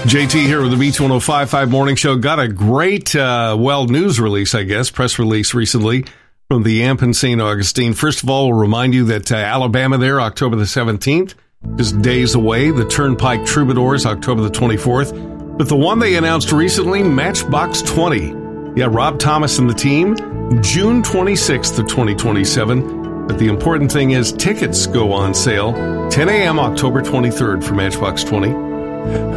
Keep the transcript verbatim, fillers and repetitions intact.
J T here with the Beach one oh five point five Morning Show. Got a great, uh, well, news release, I guess, press release recently from the A M P in Saint Augustine. First of all, we'll remind you that uh, Alabama there, October the seventeenth, just days away. The Turnpike Troubadours, October the twenty-fourth. But the one they announced recently, Matchbox twenty. Yeah, Rob Thomas and the team, June twenty-sixth of twenty twenty-seven. But the important thing is tickets go on sale ten a.m. October twenty-third for Matchbox twenty.